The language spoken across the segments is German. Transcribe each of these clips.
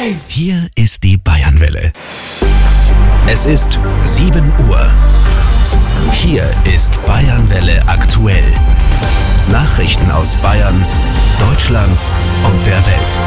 Hier ist die Bayernwelle. Es ist 7 Uhr. Hier ist Bayernwelle aktuell. Nachrichten aus Bayern, Deutschland und der Welt.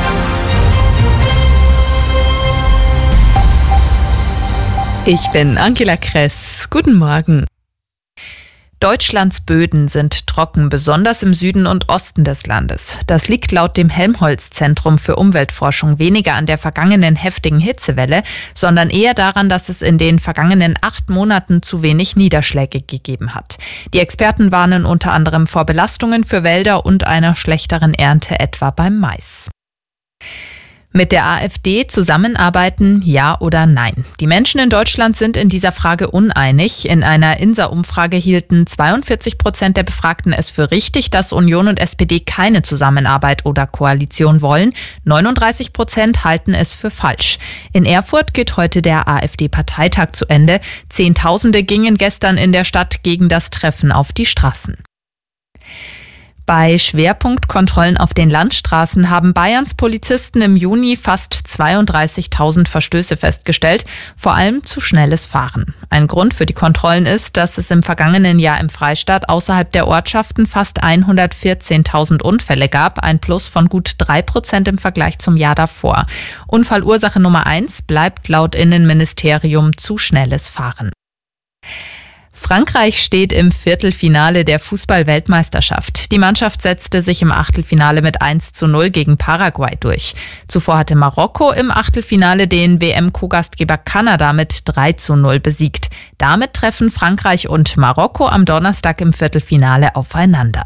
Ich bin Angela Kress. Guten Morgen. Deutschlands Böden sind trocken, besonders im Süden und Osten des Landes. Das liegt laut dem Helmholtz-Zentrum für Umweltforschung weniger an der vergangenen heftigen Hitzewelle, sondern eher daran, dass es in den vergangenen 8 Monaten zu wenig Niederschläge gegeben hat. Die Experten warnen unter anderem vor Belastungen für Wälder und einer schlechteren Ernte etwa beim Mais. Mit der AfD zusammenarbeiten, ja oder nein? Die Menschen in Deutschland sind in dieser Frage uneinig. In einer INSA-Umfrage hielten 42% der Befragten es für richtig, dass Union und SPD keine Zusammenarbeit oder Koalition wollen. 39% halten es für falsch. In Erfurt geht heute der AfD-Parteitag zu Ende. Zehntausende gingen gestern in der Stadt gegen das Treffen auf die Straßen. Bei Schwerpunktkontrollen auf den Landstraßen haben Bayerns Polizisten im Juni fast 32.000 Verstöße festgestellt, vor allem zu schnelles Fahren. Ein Grund für die Kontrollen ist, dass es im vergangenen Jahr im Freistaat außerhalb der Ortschaften fast 114.000 Unfälle gab, ein Plus von gut 3% im Vergleich zum Jahr davor. Unfallursache Nummer 1 bleibt laut Innenministerium zu schnelles Fahren. Frankreich steht im Viertelfinale der Fußball-Weltmeisterschaft. Die Mannschaft setzte sich im Achtelfinale mit 1:0 gegen Paraguay durch. Zuvor hatte Marokko im Achtelfinale den WM-Co-Gastgeber Kanada mit 3:0 besiegt. Damit treffen Frankreich und Marokko am Donnerstag im Viertelfinale aufeinander.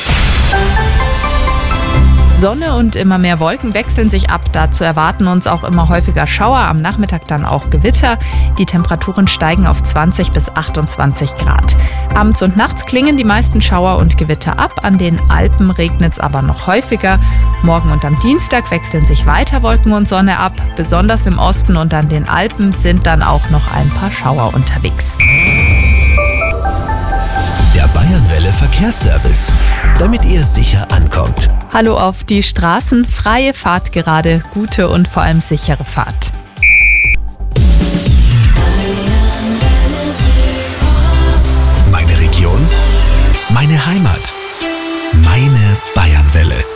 Sonne und immer mehr Wolken wechseln sich ab. Dazu erwarten uns auch immer häufiger Schauer, am Nachmittag dann auch Gewitter. Die Temperaturen steigen auf 20 bis 28 Grad. Abends und nachts klingen die meisten Schauer und Gewitter ab. An den Alpen regnet es aber noch häufiger. Morgen und am Dienstag wechseln sich weiter Wolken und Sonne ab. Besonders im Osten und an den Alpen sind dann auch noch ein paar Schauer unterwegs. Der Bayernwelle Verkehrsservice, damit ihr sicher ankommt. Hallo auf die Straßen, freie Fahrt gerade, gute und vor allem sichere Fahrt. Meine Region, meine Heimat, meine Bayernwelle.